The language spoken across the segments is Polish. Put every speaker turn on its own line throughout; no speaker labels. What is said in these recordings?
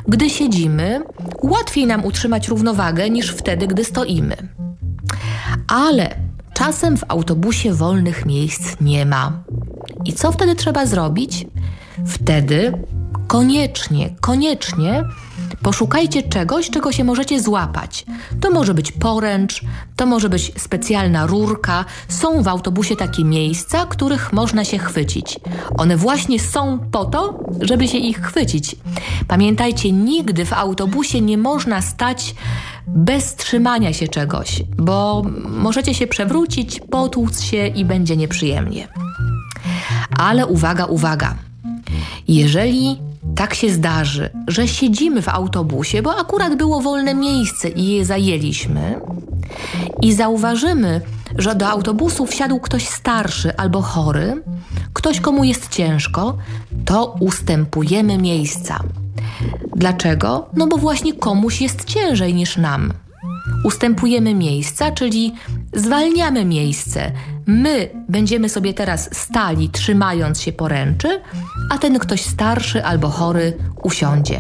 Gdy siedzimy, łatwiej nam utrzymać równowagę niż wtedy, gdy stoimy. Ale czasem w autobusie wolnych miejsc nie ma. I co wtedy trzeba zrobić? Wtedy koniecznie poszukajcie czegoś, czego się możecie złapać. To może być poręcz, to może być specjalna rurka. Są w autobusie takie miejsca, których można się chwycić. One właśnie są po to, żeby się ich chwycić. Pamiętajcie, nigdy w autobusie nie można stać bez trzymania się czegoś, bo możecie się przewrócić, potłuc się i będzie nieprzyjemnie. Ale uwaga! Jeżeli tak się zdarzy, że siedzimy w autobusie, bo akurat było wolne miejsce i je zajęliśmy, i zauważymy, że do autobusu wsiadł ktoś starszy albo chory, ktoś, komu jest ciężko, to ustępujemy miejsca. Dlaczego? No bo właśnie komuś jest ciężej niż nam. Ustępujemy miejsca, czyli zwalniamy miejsce. My będziemy sobie teraz stali, trzymając się poręczy, a ten ktoś starszy albo chory usiądzie.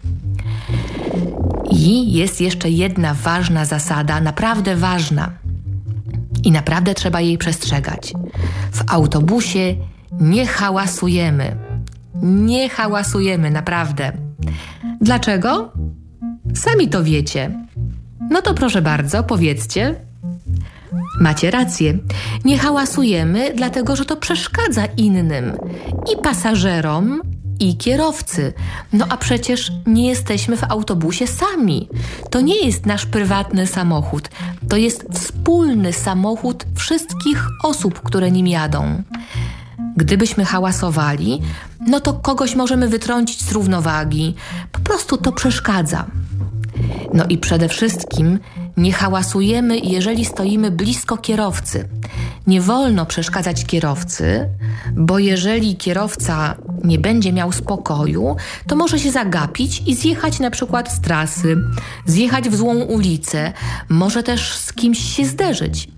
I jest jeszcze jedna ważna zasada, naprawdę ważna. I naprawdę trzeba jej przestrzegać. W autobusie nie hałasujemy. Nie hałasujemy, naprawdę. Dlaczego? Sami to wiecie. No to proszę bardzo, powiedzcie. Macie rację. Nie hałasujemy, dlatego że to przeszkadza innym. I pasażerom, i kierowcy. No a przecież nie jesteśmy w autobusie sami. To nie jest nasz prywatny samochód. To jest wspólny samochód wszystkich osób, które nim jadą. Gdybyśmy hałasowali, no to kogoś możemy wytrącić z równowagi. Po prostu to przeszkadza. No i przede wszystkim nie hałasujemy, jeżeli stoimy blisko kierowcy. Nie wolno przeszkadzać kierowcy, bo jeżeli kierowca nie będzie miał spokoju, to może się zagapić i zjechać na przykład z trasy, zjechać w złą ulicę, może też z kimś się zderzyć.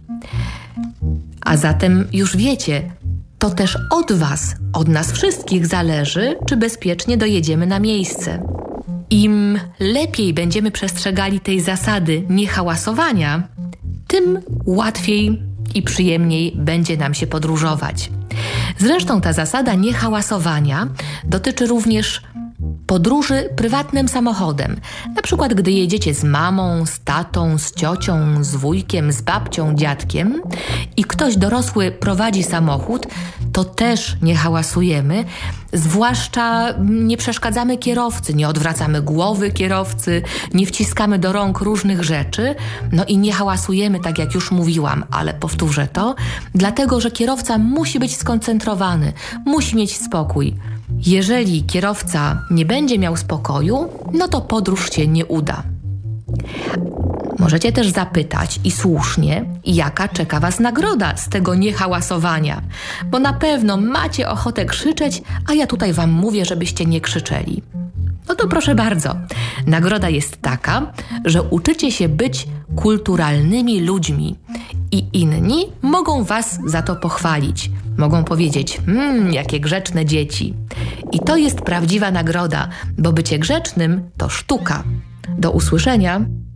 A zatem już wiecie, to też od was, od nas wszystkich zależy, czy bezpiecznie dojedziemy na miejsce. Im lepiej będziemy przestrzegali tej zasady niehałasowania, tym łatwiej i przyjemniej będzie nam się podróżować. Zresztą ta zasada niehałasowania dotyczy również podróży prywatnym samochodem. Na przykład gdy jedziecie z mamą, z tatą, z ciocią, z wujkiem, z babcią, dziadkiem i ktoś dorosły prowadzi samochód, to też nie hałasujemy, zwłaszcza nie przeszkadzamy kierowcy, nie odwracamy głowy kierowcy, nie wciskamy do rąk różnych rzeczy, no i nie hałasujemy, tak jak już mówiłam, ale powtórzę to, dlatego, że kierowca musi być skoncentrowany, musi mieć spokój. Jeżeli kierowca nie będzie miał spokoju, no to podróż się nie uda. Możecie też zapytać, i słusznie, jaka czeka was nagroda z tego niehałasowania, bo na pewno macie ochotę krzyczeć, a ja tutaj wam mówię, żebyście nie krzyczeli. No to proszę bardzo, nagroda jest taka, że uczycie się być kulturalnymi ludźmi i inni mogą was za to pochwalić. Mogą powiedzieć, jakie grzeczne dzieci. I to jest prawdziwa nagroda, bo bycie grzecznym to sztuka. Do usłyszenia.